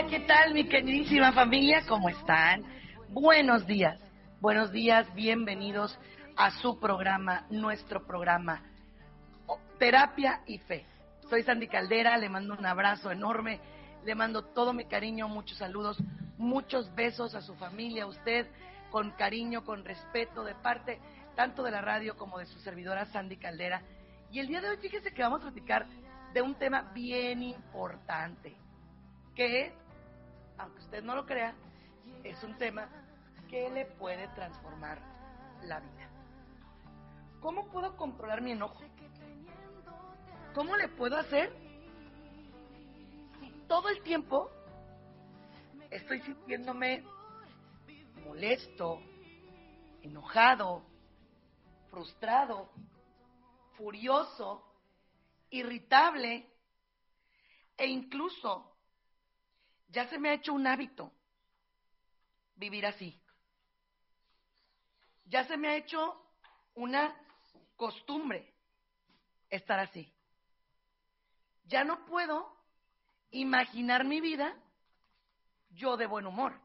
Hola, ¿qué tal, mi queridísima familia? ¿Cómo están? Buenos días, bienvenidos a su programa, nuestro programa, Terapia y Fe. Soy Sandy Caldera, le mando un abrazo enorme, le mando todo mi cariño, muchos saludos, muchos besos a su familia, a usted, con cariño, con respeto, de parte tanto de la radio como de su servidora Sandy Caldera. Y el día de hoy, fíjese que vamos a platicar de un tema bien importante, que, aunque usted no lo crea, es un tema que le puede transformar la vida. ¿Cómo puedo controlar mi enojo? ¿Cómo le puedo hacer si todo el tiempo estoy sintiéndome molesto, enojado, frustrado, furioso, irritable, e incluso ya se me ha hecho un hábito vivir así? Ya se me ha hecho una costumbre estar así. Ya no puedo imaginar mi vida yo de buen humor.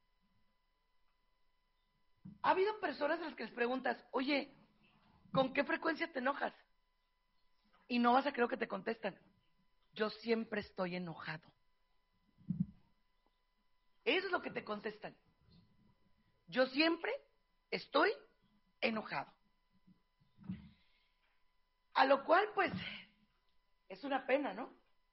Ha habido personas a las que les preguntas, oye, ¿con qué frecuencia te enojas? Y no vas a creer que te contestan, yo siempre estoy enojado. Eso es lo que te contestan. Yo siempre estoy enojado. A lo cual, pues, es una pena, ¿no?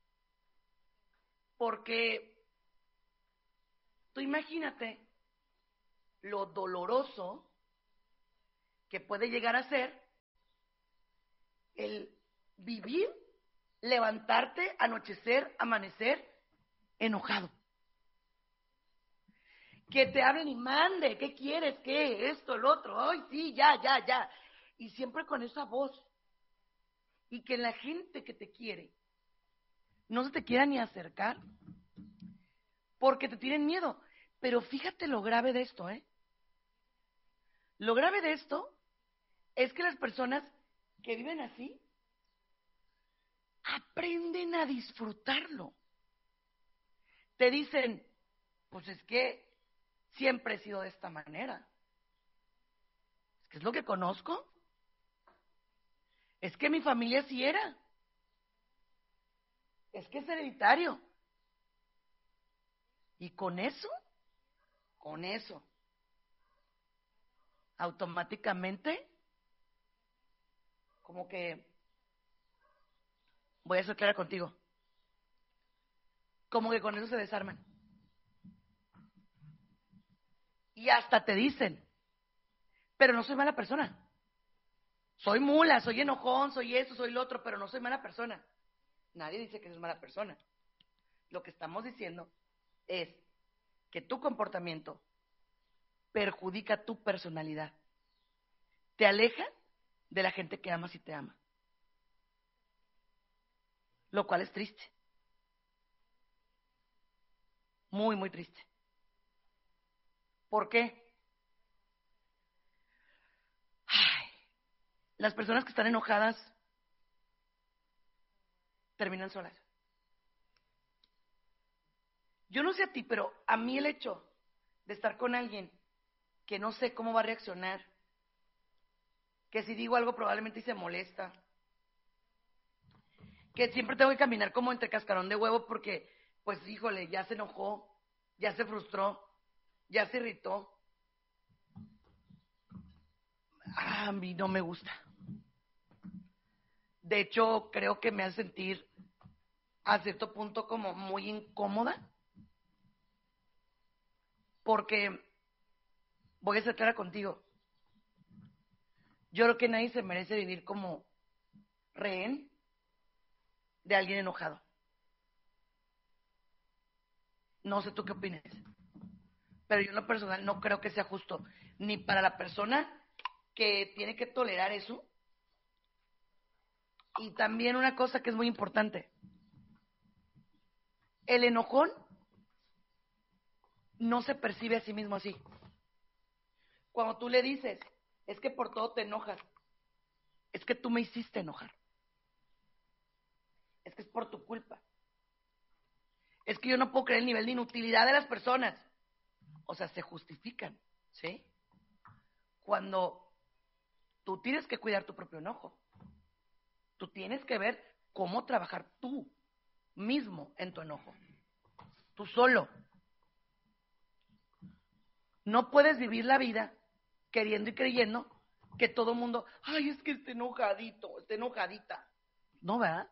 Porque tú imagínate lo doloroso que puede llegar a ser el vivir, levantarte, anochecer, amanecer enojado. Que te hablen y mande, ¿qué quieres? ¿Qué? Esto, el otro, ay, sí, ya. Y siempre con esa voz. Y que la gente que te quiere no se te quiera ni acercar porque te tienen miedo. Pero fíjate lo grave de esto, ¿eh? Lo grave de esto es que las personas que viven así aprenden a disfrutarlo. Te dicen, pues es que siempre he sido de esta manera. Es que es lo que conozco. Es que mi familia sí era. Es que es hereditario. Y con eso, automáticamente, como que, voy a ser clara contigo, como que con eso se desarman. Y hasta te dicen, pero no soy mala persona. Soy mula, soy enojón, soy eso, soy lo otro, pero no soy mala persona. Nadie dice que eres mala persona. Lo que estamos diciendo es que tu comportamiento perjudica tu personalidad. Te aleja de la gente que amas y te ama. Lo cual es triste. Muy, muy triste. ¿Por qué? Ay, las personas que están enojadas terminan solas. Yo no sé a ti, pero a mí el hecho de estar con alguien que no sé cómo va a reaccionar, que si digo algo probablemente se molesta, que siempre tengo que caminar como entre cascarón de huevo porque, pues, híjole, ya se enojó, ya se frustró, ya se irritó. A mí no me gusta. De hecho, creo que me hace sentir a cierto punto como muy incómoda, porque voy a ser clara contigo. Yo creo que nadie se merece vivir como rehén de alguien enojado. No sé tú qué opinas, pero yo en lo personal no creo que sea justo, ni para la persona que tiene que tolerar eso. Y también una cosa que es muy importante, el enojón no se percibe a sí mismo así. Cuando tú le dices, es que por todo te enojas, es que tú me hiciste enojar, es que es por tu culpa, Es que yo no puedo creer el nivel de inutilidad de las personas. O sea, se justifican, ¿sí? Cuando tú tienes que cuidar tu propio enojo. Tú tienes que ver cómo trabajar tú mismo en tu enojo. Tú solo. No puedes vivir la vida queriendo y creyendo que todo el mundo, ay, es que está enojadito, está enojadita. No, ¿verdad?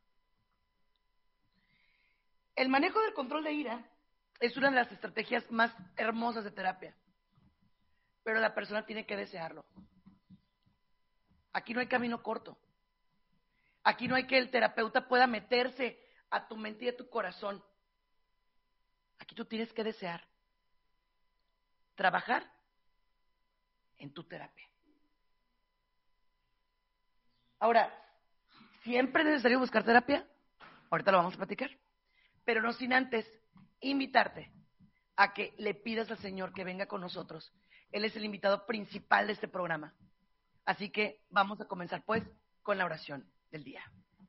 El manejo del control de ira es una de las estrategias más hermosas de terapia, pero la persona tiene que desearlo. Aquí no hay camino corto. Aquí no hay que el terapeuta pueda meterse a tu mente y a tu corazón. Aquí tú tienes que desear trabajar en tu terapia. Ahora, ¿siempre es necesario buscar terapia? Ahorita lo vamos a platicar. Pero no sin antes invitarte a que le pidas al Señor que venga con nosotros. Él es el invitado principal de este programa. Así que vamos a comenzar pues con la oración del día.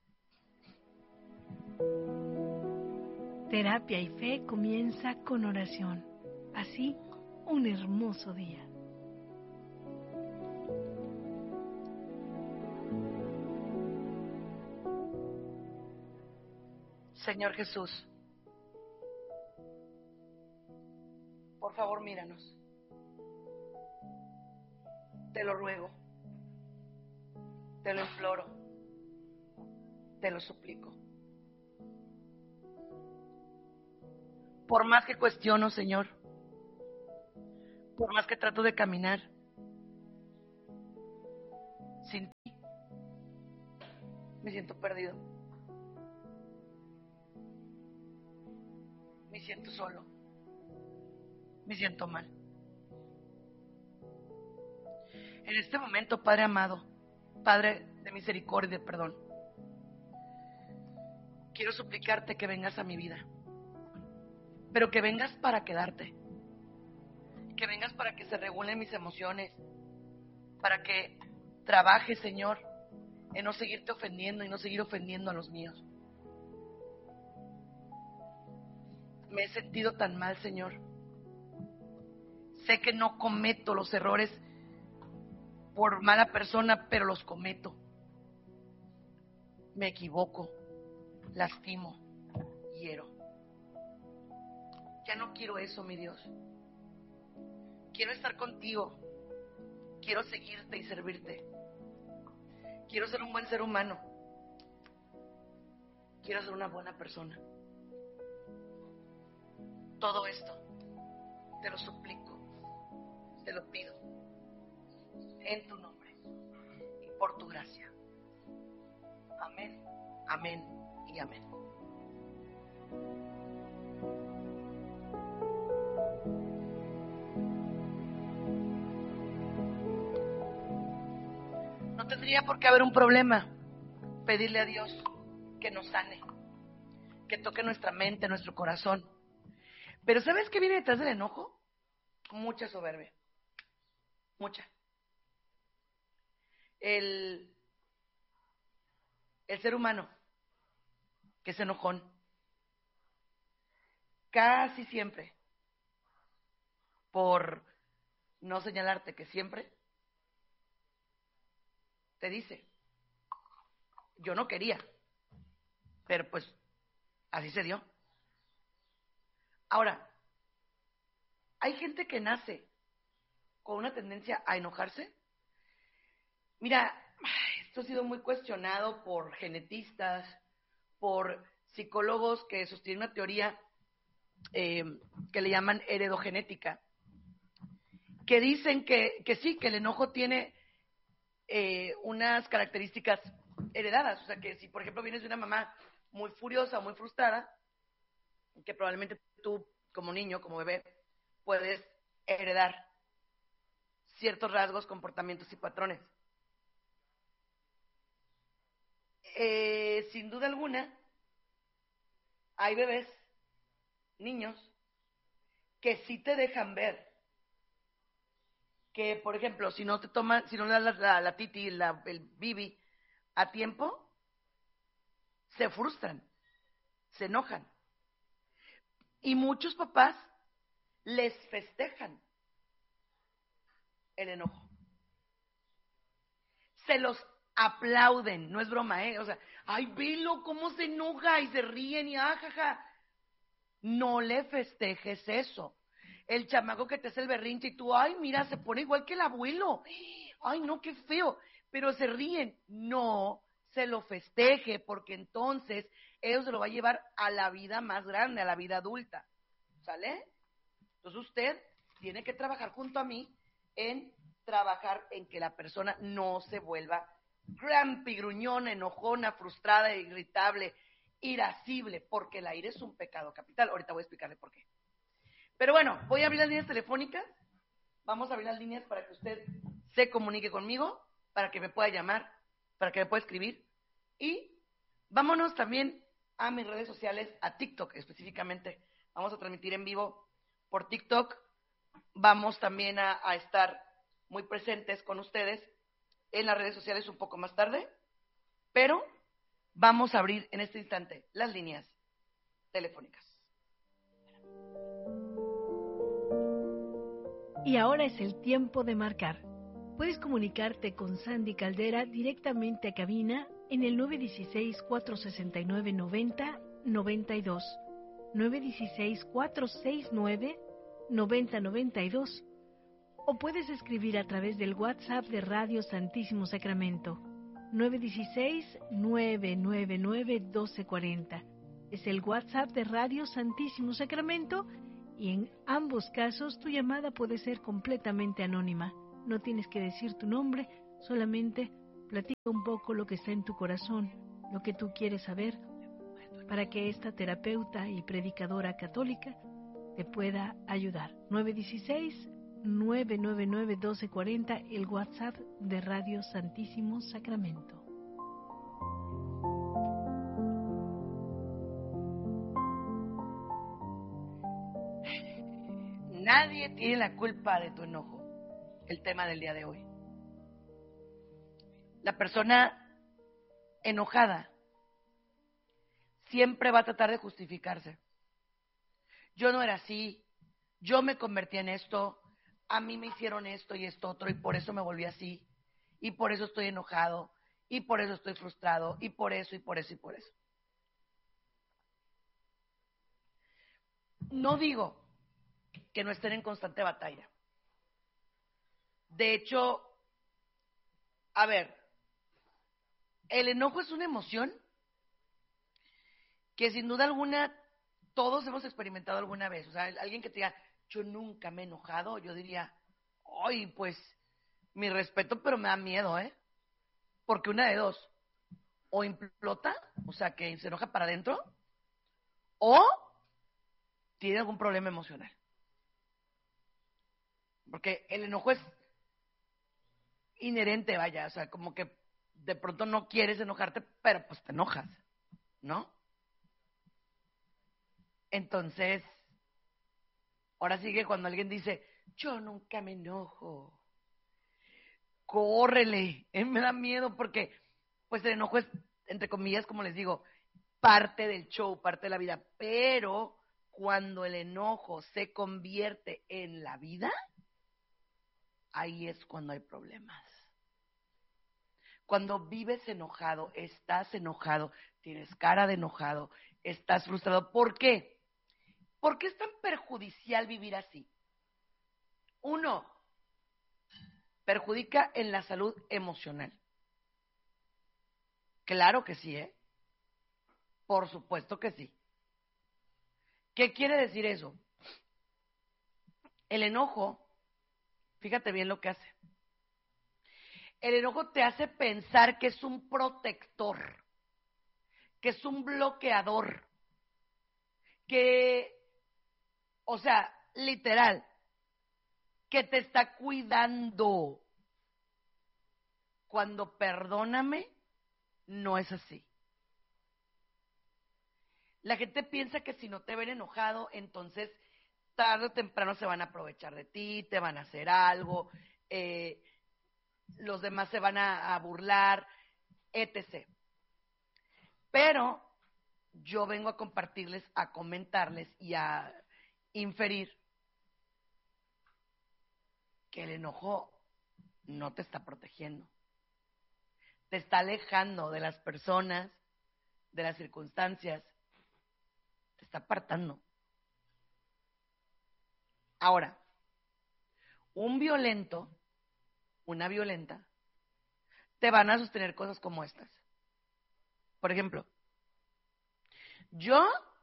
Terapia y Fe comienza con oración. Así, un hermoso día. Señor Jesús, por favor míranos. Te lo ruego, te lo imploro, te lo suplico. Por más que cuestiono, Señor, por más que trato de caminar sin ti, me siento perdido. Me siento solo. Me siento mal. En este momento, Padre amado, Padre de misericordia y de perdón, quiero suplicarte que vengas a mi vida, pero que vengas para quedarte, que vengas para que se regulen mis emociones, para que trabajes, Señor, en no seguirte ofendiendo y no seguir ofendiendo a los míos. Me he sentido tan mal, Señor. Sé que no cometo los errores por mala persona, pero los cometo. Me equivoco, lastimo, hiero. Ya no quiero eso, mi Dios. Quiero estar contigo. Quiero seguirte y servirte. Quiero ser un buen ser humano. Quiero ser una buena persona. Todo esto te lo suplico, te lo pido, en tu nombre y por tu gracia. Amén, amén y amén. No tendría por qué haber un problema pedirle a Dios que nos sane, que toque nuestra mente, nuestro corazón. Pero ¿sabes qué viene detrás del enojo? Mucha soberbia. Mucha. El ser humano que es enojón, casi siempre, por no señalarte que siempre, te dice, yo no quería, pero pues así se dio. Ahora, hay gente que nace con una tendencia a enojarse. Mira, esto ha sido muy cuestionado por genetistas, por psicólogos que sostienen una teoría que le llaman heredogenética, que dicen que sí, que el enojo tiene unas características heredadas. O sea, que si, por ejemplo, vienes de una mamá muy furiosa o muy frustrada, que probablemente tú, como niño, como bebé, puedes heredar ciertos rasgos, comportamientos y patrones. Sin duda alguna, hay bebés, niños, que sí te dejan ver que, por ejemplo, si no te toman, si no le das la titi, el bibi a tiempo, se frustran, se enojan. Y muchos papás les festejan el enojo. Se los aplauden, no es broma, ¿eh? O sea, ay, velo cómo se enoja y se ríen y ajaja. No le festejes eso. El chamaco que te hace el berrinche y tú, ay, mira, se pone igual que el abuelo. Ay, no, qué feo. Pero se ríen. No se lo festeje, porque entonces eso se lo va a llevar a la vida más grande, a la vida adulta. ¿Sale? Entonces usted tiene que trabajar junto a mí en trabajar en que la persona no se vuelva grumpy, gruñona, enojona, frustrada, irritable, irascible, porque la ira es un pecado capital. Ahorita voy a explicarle por qué. Pero bueno, voy a abrir las líneas telefónicas. Vamos a abrir las líneas para que usted se comunique conmigo, para que me pueda llamar, para que me pueda escribir. Y vámonos también a mis redes sociales, a TikTok específicamente. Vamos a transmitir en vivo por TikTok. Vamos también a estar muy presentes con ustedes en las redes sociales un poco más tarde, pero vamos a abrir en este instante las líneas telefónicas. Y ahora es el tiempo de marcar. Puedes comunicarte con Sandy Caldera directamente a cabina en el 916-469-9092, 916-469-9092, o puedes escribir a través del WhatsApp de Radio Santísimo Sacramento, 916-999-1240. Es el WhatsApp de Radio Santísimo Sacramento y en ambos casos tu llamada puede ser completamente anónima. No tienes que decir tu nombre, solamente platica un poco lo que está en tu corazón, lo que tú quieres saber, para que esta terapeuta y predicadora católica te pueda ayudar. 916-999-1240, el WhatsApp de Radio Santísimo Sacramento. Nadie tiene la culpa de tu enojo. El tema del día de hoy. La persona enojada siempre va a tratar de justificarse. Yo no era así, yo me convertí en esto, a mí me hicieron esto y esto otro y por eso me volví así, y por eso estoy enojado, y por eso estoy frustrado, y por eso, y por eso, y por eso. No digo que no estén en constante batalla. De hecho, a ver, el enojo es una emoción que sin duda alguna todos hemos experimentado alguna vez. O sea, alguien que te diga, yo nunca me he enojado, yo diría, ay, pues, mi respeto, pero me da miedo, ¿eh? Porque una de dos, o implota, o sea, que se enoja para adentro, o tiene algún problema emocional. Porque el enojo es inherente, vaya, o sea, como que de pronto no quieres enojarte, pero pues te enojas, ¿no? Entonces, ahora sí que cuando alguien dice, yo nunca me enojo, córrele, me da miedo porque, pues el enojo es, entre comillas, como les digo, parte del show, parte de la vida, pero cuando el enojo se convierte en la vida, ahí es cuando hay problemas. Cuando vives enojado, estás enojado, tienes cara de enojado, estás frustrado. ¿Por qué? ¿Por qué es tan perjudicial vivir así? Uno, perjudica en la salud emocional. Claro que sí, ¿eh? Por supuesto que sí. ¿Qué quiere decir eso? El enojo, fíjate bien lo que hace. El enojo te hace pensar que es un protector, que es un bloqueador, que, o sea, literal, que te está cuidando. Cuando perdóname, no es así. La gente piensa que si no te ven enojado, entonces tarde o temprano se van a aprovechar de ti, te van a hacer algo, los demás se van a burlar, etc. Pero yo vengo a compartirles, a comentarles y a inferir que el enojo no te está protegiendo. Te está alejando de las personas, de las circunstancias, te está apartando. Ahora, un violento, una violenta, te van a sostener cosas como estas. Por ejemplo, yo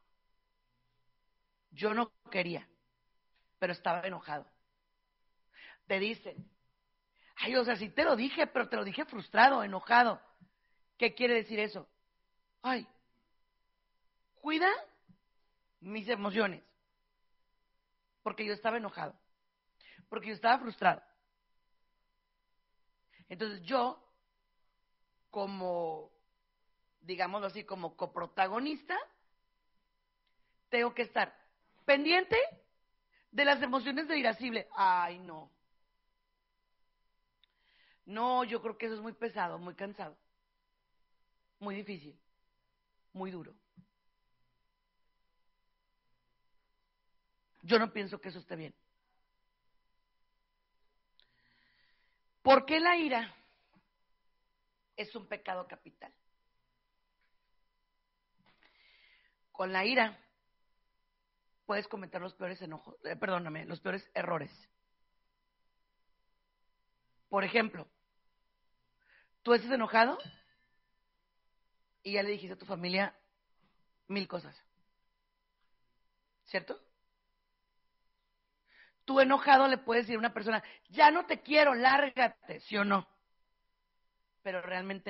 no quería, pero estaba enojado. Te dicen, ay, o sea, sí te lo dije, pero te lo dije frustrado, enojado. ¿Qué quiere decir eso? Ay, cuida mis emociones, porque yo estaba enojado, porque yo estaba frustrado. Entonces yo, como, digámoslo así, como coprotagonista, tengo que estar pendiente de las emociones de irascible. Ay, no. No, yo creo que eso es muy pesado, muy cansado, muy difícil, muy duro. Yo no pienso que eso esté bien. ¿Por qué la ira es un pecado capital? Con la ira puedes cometer los peores los peores errores. Por ejemplo, tú estás enojado y ya le dijiste a tu familia 1000 cosas, ¿cierto? Tú enojado le puedes decir a una persona, ya no te quiero, lárgate, ¿sí o no? Pero realmente